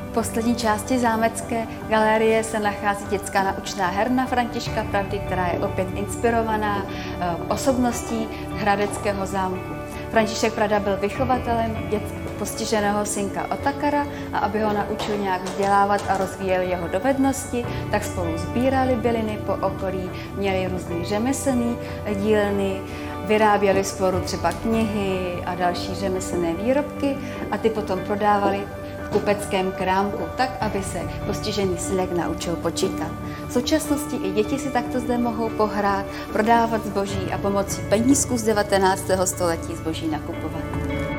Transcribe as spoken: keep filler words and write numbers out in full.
V poslední části zámecké galerie se nachází dětská naučná herna Františka Pravdy, která je opět inspirovaná osobností hradeckého zámku. František Pravda byl vychovatelem dětského postiženého synka Otakara a aby ho naučil nějak vzdělávat a rozvíjel jeho dovednosti, tak spolu sbírali byliny po okolí, měli různý řemeslný dílny, vyráběli spolu třeba knihy a další řemeslné výrobky a ty potom prodávali v kupeckém krámku, tak, aby se postižený synek naučil počítat. V současnosti i děti si takto zde mohou pohrát, prodávat zboží a pomocí penízků z devatenáctého století zboží nakupovat.